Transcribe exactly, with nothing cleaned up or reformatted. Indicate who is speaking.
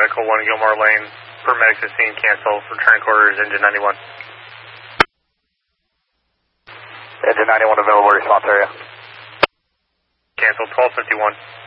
Speaker 1: Medical one Gilmore Lane. Paramedics at scene, cancel. Return quarters, engine ninety-one.
Speaker 2: Engine ninety-one available response area.
Speaker 1: Cancel, twelve fifty-one.